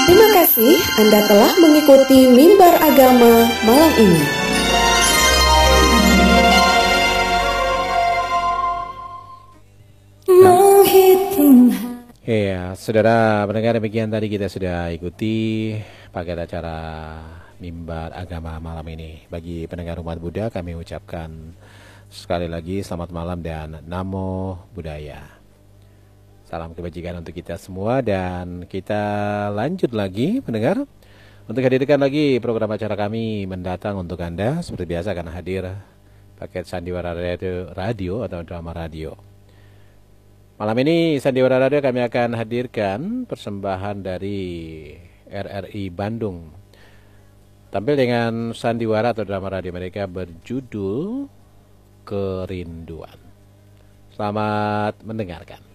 Terima kasih Anda telah mengikuti Mimbar Agama malam ini. Ya, saudara pendengar, demikian tadi kita sudah ikuti paket acara Mimbar Agama malam ini. Bagi pendengar umat Buddha, kami ucapkan sekali lagi selamat malam dan Namo Buddhaya. Salam kebajikan untuk kita semua, dan kita lanjut lagi pendengar untuk hadirkan lagi program acara kami mendatang untuk Anda. Seperti biasa akan hadir paket Sandiwara Radio atau drama radio. Malam ini Sandiwara Radio kami akan hadirkan persembahan dari RRI Bandung. Tampil dengan sandiwara atau drama radio mereka berjudul Kerinduan. Selamat mendengarkan.